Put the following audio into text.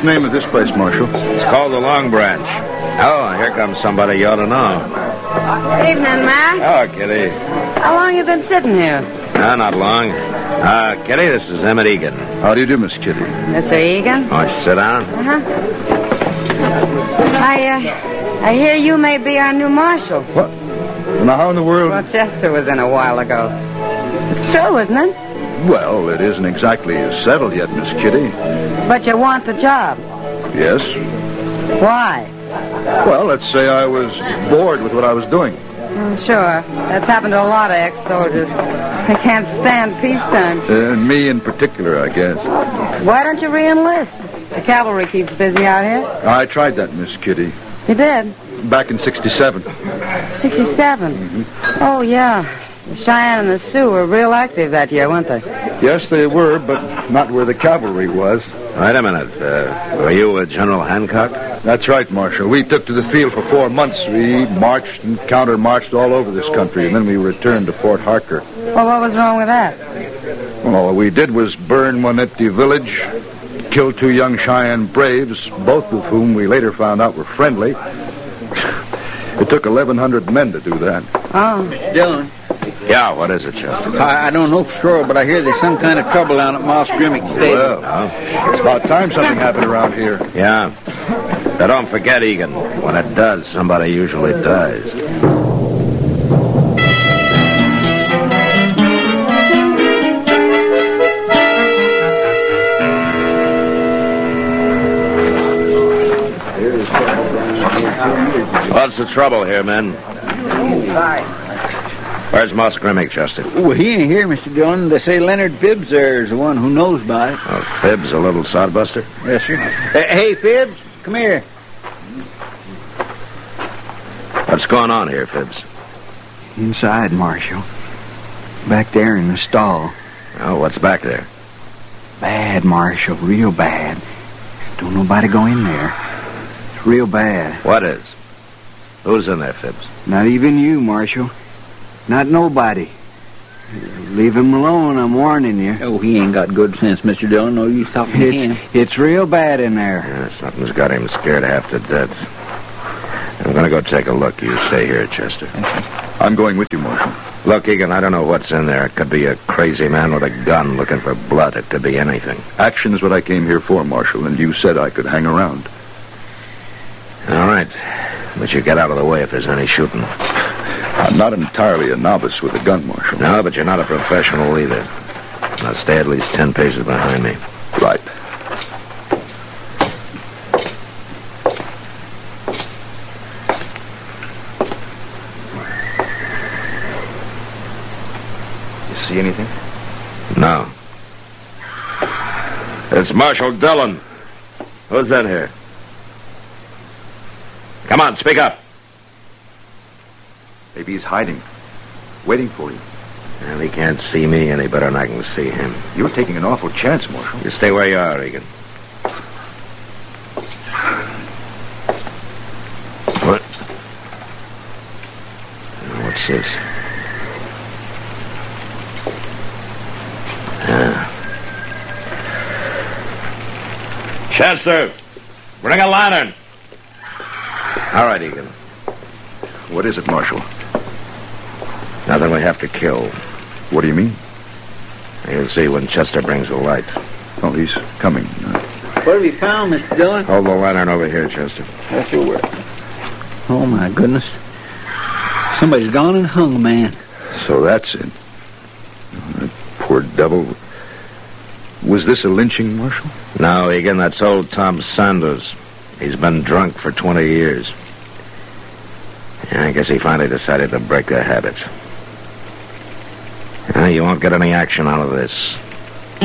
the name of this place, Marshal? It's called the Long Branch. Oh, here comes somebody you ought to know. Evening, Mac. Oh, Kitty. How long you been sitting here? No, not long. Kitty, this is Emmett Egan. How do you do, Miss Kitty? Mr. Egan? Why don't you sit down? I hear you may be our new marshal. What? Now, how in the world... Well, Chester was in a while ago. It's true, isn't it? Well, it isn't exactly settled yet, Miss Kitty. But you want the job. Yes? Why? Well, let's say I was bored with what I was doing. Sure. That's happened to a lot of ex-soldiers. They can't stand peacetime. Me in particular, I guess. Why don't you re-enlist? The cavalry keeps busy out here. I tried that, Miss Kitty. You did? Back in 67. 67? Oh, yeah. The Cheyenne and the Sioux were real active that year, weren't they? Yes, they were, but not where the cavalry was. Wait a minute. Were you with General Hancock? That's right, Marshal. We took to the field for 4 months. We marched and counter-marched all over this country, and then we returned to Fort Harker. Well, what was wrong with that? Well, all we did was burn one empty village, kill 2 young Cheyenne braves, both of whom we later found out were friendly. It took 1,100 men to do that. Oh. Dillon. Yeah, what is it, Chester? I don't know for sure, but I hear there's some kind of trouble down at Moss Grimmick's stable. Well, it's about time something happened around here. Yeah. Now, don't forget, Egan. When it does, somebody usually dies. What's the trouble here, men? Where's Moss Grimmick, Chester? Well, he ain't here, Mr. Dillon. They say Leonard Phibbs there is the one who knows about it. Oh, Phibbs, a little sodbuster? Yes, sir. Hey, Phibbs, come here. What's going on here, Phibbs? Inside, Marshal. Back there in the stall. Oh, what's back there? Bad, Marshal, real bad. Don't nobody go in there. It's real bad. What is? Who's in there, Phibbs? Not even you, Marshal. Not nobody. Leave him alone, I'm warning you. Oh, he ain't got good sense, Mr. Dillon. No use talking to him. It's real bad in there. Yeah, something's got him scared half to death. I'm going to go take a look. You stay here, Chester. I'm going with you, Marshal. Look, Egan, I don't know what's in there. It could be a crazy man with a gun looking for blood. It could be anything. Action is what I came here for, Marshal, and you said I could hang around. All right. But you get out of the way if there's any shooting. I'm not entirely a novice with a gun, Marshal. No, but you're not a professional either. Now stay at least 10 paces behind me. Right. You see anything? No. It's Marshal Dillon. Who's in here? Come on, speak up. Maybe he's hiding, waiting for you. Well, he can't see me any better than I can see him. You're taking an awful chance, Marshal. You stay where you are, Egan. What? What's this? Chester, bring a lantern. All right, Egan. What is it, Marshal? Nothing we have to kill. What do you mean? You'll see when Chester brings the light. Oh, he's coming. What have you found, Mr. Dillon? Hold the lantern over here, Chester. That's your word. Oh, my goodness. Somebody's gone and hung a man. So that's it. Oh, that poor devil. Was this a lynching, Marshal? No, Egan, that's old Tom Sanders. He's been drunk for 20 years. Yeah, I guess he finally decided to break the habit. You won't get any action out of this.